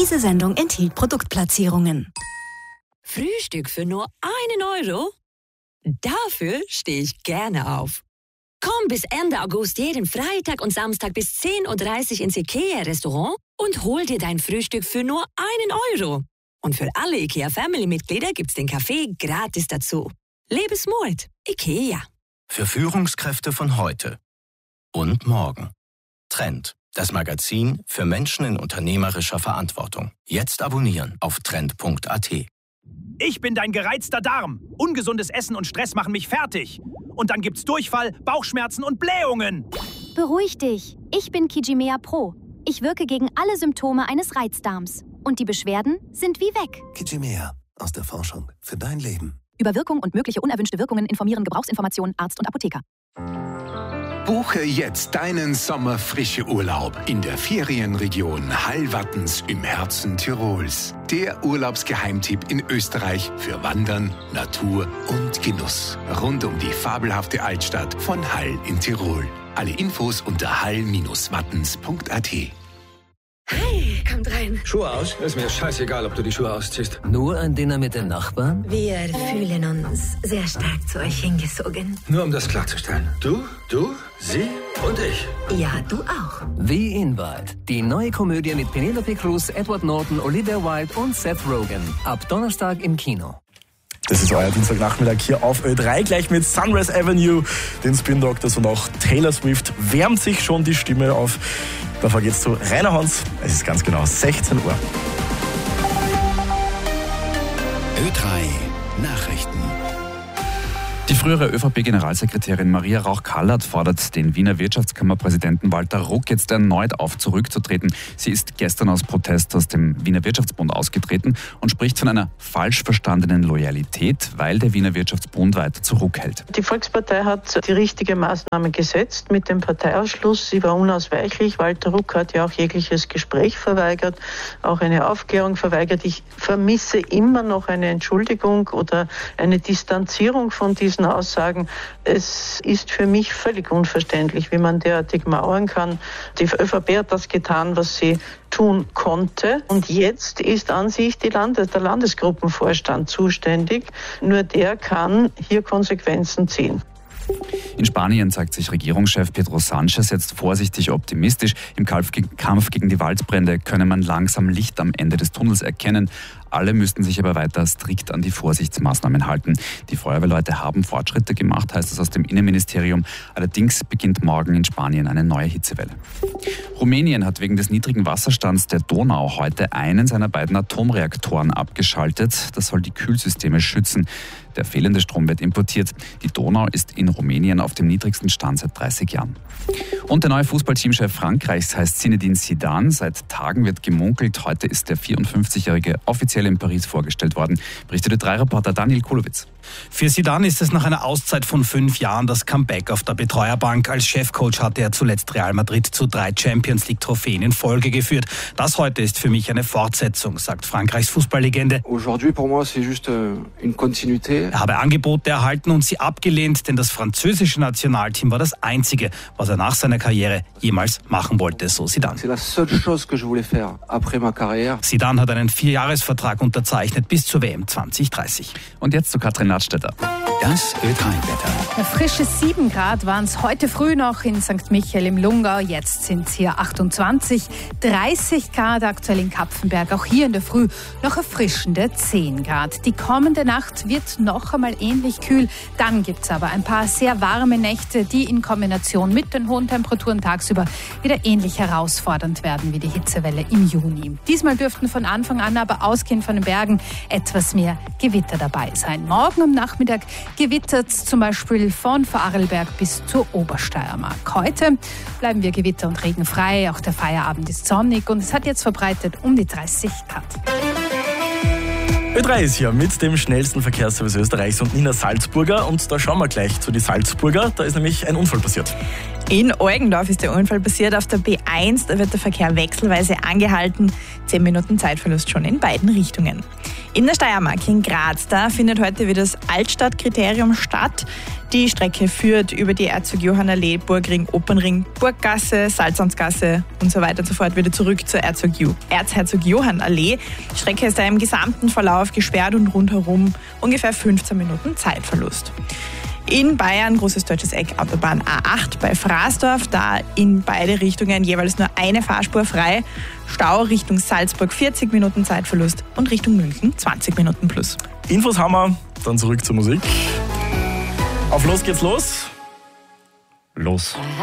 Diese Sendung enthielt Produktplatzierungen. Frühstück für nur 1 Euro? Dafür stehe ich gerne auf. Komm bis Ende August jeden Freitag und Samstag bis 10.30 Uhr ins IKEA-Restaurant und hol dir dein Frühstück für nur 1 Euro. Und für alle IKEA-Family-Mitglieder gibt's den Kaffee gratis dazu. Lebe smart. IKEA. Für Führungskräfte von heute und morgen. Trend, das Magazin für Menschen in unternehmerischer Verantwortung. Jetzt abonnieren auf trend.at. Ich bin dein gereizter Darm. Ungesundes Essen und Stress machen mich fertig. Und dann gibt's Durchfall, Bauchschmerzen und Blähungen. Beruhig dich. Ich bin Kijimea Pro. Ich wirke gegen alle Symptome eines Reizdarms. Und die Beschwerden sind wie weg. Kijimea. Aus der Forschung für dein Leben. Über Wirkung und mögliche unerwünschte Wirkungen informieren Gebrauchsinformationen Arzt und Apotheker. Buche jetzt deinen Sommerfrische-Urlaub in der Ferienregion Hallwattens im Herzen Tirols. Der Urlaubsgeheimtipp in Österreich für Wandern, Natur und Genuss. Rund um die fabelhafte Altstadt von Hall in Tirol. Alle Infos unter hall-wattens.at. Hi, kommt rein. Schuhe aus? Ist mir scheißegal, ob du die Schuhe ausziehst. Nur ein Dinner mit den Nachbarn? Wir fühlen uns sehr stark zu euch hingezogen. Nur um das klarzustellen. Du, sie und ich. Ja, du auch. Wie Invite. Die neue Komödie mit Penelope Cruz, Edward Norton, Olivia Wilde und Seth Rogen. Ab Donnerstag im Kino. Das ist euer Dienstagnachmittag hier auf Ö3, gleich mit Sunrise Avenue, den Spin Doctors und auch Taylor Swift wärmt sich schon die Stimme auf. Davor geht's zu Rainer Hans. Es ist ganz genau 16 Uhr. Ö3 Nachrichten. Die frühere ÖVP-Generalsekretärin Maria Rauch-Kallert fordert den Wiener Wirtschaftskammerpräsidenten Walter Ruck jetzt erneut auf, zurückzutreten. Sie ist gestern aus Protest aus dem Wiener Wirtschaftsbund ausgetreten und spricht von einer falsch verstandenen Loyalität, weil der Wiener Wirtschaftsbund weiter zurückhält. Die Volkspartei hat die richtige Maßnahme gesetzt mit dem Parteiausschluss. Sie war unausweichlich. Walter Ruck hat ja auch jegliches Gespräch verweigert, auch eine Aufklärung verweigert. Ich vermisse immer noch eine Entschuldigung oder eine Distanzierung von diesen Aussagen. Es ist für mich völlig unverständlich, wie man derartig mauern kann. Die ÖVP hat das getan, was sie tun konnte. Und jetzt ist an sich der Landesgruppenvorstand zuständig. Nur der kann hier Konsequenzen ziehen. In Spanien zeigt sich Regierungschef Pedro Sánchez jetzt vorsichtig optimistisch. Im Kampf gegen die Waldbrände könne man langsam Licht am Ende des Tunnels erkennen. Alle müssten sich aber weiter strikt an die Vorsichtsmaßnahmen halten. Die Feuerwehrleute haben Fortschritte gemacht, heißt es aus dem Innenministerium. Allerdings beginnt morgen in Spanien eine neue Hitzewelle. Rumänien hat wegen des niedrigen Wasserstands der Donau heute einen seiner beiden Atomreaktoren abgeschaltet. Das soll die Kühlsysteme schützen. Der fehlende Strom wird importiert. Die Donau ist in Rumänien auf dem niedrigsten Stand seit 30 Jahren. Und der neue Fußballteamchef Frankreichs heißt Zinedine Zidane. Seit Tagen wird gemunkelt. Heute ist der 54-Jährige offiziell in Paris vorgestellt worden. Berichtete Ö3-Reporter Daniel Kulowitz. Für Zidane ist es nach einer Auszeit von 5 Jahren das Comeback auf der Betreuerbank. Als Chefcoach hatte er zuletzt Real Madrid zu 3 Champions-League-Trophäen in Folge geführt. Das heute ist für mich eine Fortsetzung, sagt Frankreichs Fußballlegende. Aujourd'hui pour moi c'est juste une continuité. Er habe Angebote erhalten und sie abgelehnt, denn das französische Nationalteam war das einzige, was er nach seiner Karriere jemals machen wollte, so Zidane. C'est la seule chose que je voulais faire après ma carrière. Zidane hat einen 4-Jahres-Vertrag unterzeichnet bis zur WM 2030. Und jetzt zu Katrin Ladstätter. Das Ö3-Wetter. Frische 7 Grad waren es heute früh noch in St. Michael im Lungau. Jetzt sind es hier 28, 30 Grad aktuell in Kapfenberg. Auch hier in der Früh noch erfrischende 10 Grad. Die kommende Nacht wird noch einmal ähnlich kühl. Dann gibt es aber ein paar sehr warme Nächte, die in Kombination mit den hohen Temperaturen tagsüber wieder ähnlich herausfordernd werden wie die Hitzewelle im Juni. Diesmal dürften von Anfang an aber ausgehend von den Bergen etwas mehr Gewitter dabei sein. Morgen am Nachmittag gewittert es zum Beispiel von Vorarlberg bis zur Obersteiermark. Heute bleiben wir gewitter- und regenfrei. Auch der Feierabend ist sonnig und es hat jetzt verbreitet um die 30 Grad. Ö3 ist hier mit dem schnellsten Verkehrsservice Österreichs und Nina Salzburger. Und da schauen wir gleich zu die Salzburger. Da ist nämlich ein Unfall passiert. In Eugendorf ist der Unfall passiert auf der B1. Da wird der Verkehr wechselweise angehalten. 10 Minuten Zeitverlust schon in beiden Richtungen. In der Steiermark, in Graz, da findet heute wieder das Altstadtkriterium statt. Die Strecke führt über die Erzog-Johann-Allee, Burgring, Opernring, Burggasse, Salzamtsgasse und so weiter und so fort wieder zurück zur Erzherzog-Johann-Allee. Die Strecke ist da im gesamten Verlauf gesperrt und rundherum ungefähr 15 Minuten Zeitverlust. In Bayern, Großes Deutsches Eck, Autobahn A8 bei Fraßdorf, da in beide Richtungen jeweils nur eine Fahrspur frei. Stau Richtung Salzburg 40 Minuten Zeitverlust und Richtung München 20 Minuten plus. Infos haben wir, dann zurück zur Musik. Auf los geht's los. Los.